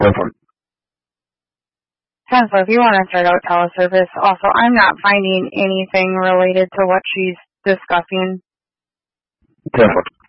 Perfect. Chancellor, if you want to start out teleservice, also, I'm not finding anything related to what she's discussing. Perfect.